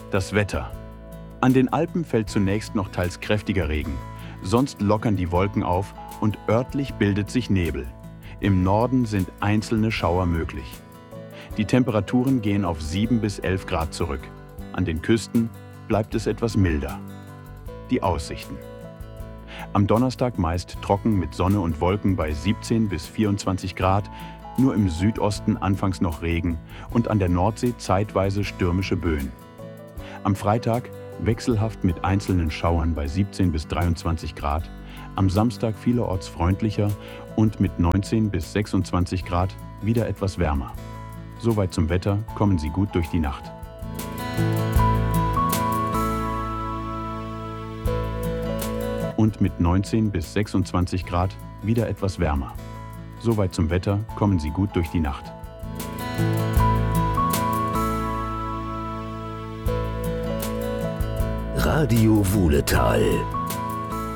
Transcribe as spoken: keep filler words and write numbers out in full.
Das Wetter. An den Alpen fällt zunächst noch teils kräftiger Regen. Sonst lockern die Wolken auf und örtlich bildet sich Nebel. Im Norden sind einzelne Schauer möglich. Die Temperaturen gehen auf sieben bis elf Grad zurück. An den Küsten bleibt es etwas milder. Die Aussichten. Am Donnerstag meist trocken mit Sonne und Wolken bei siebzehn bis vierundzwanzig Grad, nur im Südosten anfangs noch Regen und an der Nordsee zeitweise stürmische Böen. Am Freitag wechselhaft mit einzelnen Schauern bei siebzehn bis dreiundzwanzig Grad, am Samstag vielerorts freundlicher und mit neunzehn bis sechsundzwanzig Grad wieder etwas wärmer. Soweit zum Wetter, kommen Sie gut durch die Nacht. Und mit neunzehn bis sechsundzwanzig Grad wieder etwas wärmer. Soweit zum Wetter, kommen Sie gut durch die Nacht. Radio Wuhletal.